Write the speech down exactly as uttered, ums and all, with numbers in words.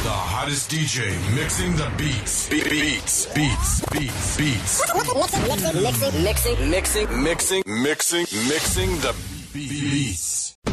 The hottest D J mixing the beats. Be- beats. Beats. Beats. Beats. Mixing, mixing, mixing, mixing, Mixing. Mixing. Mixing. Mixing the beats.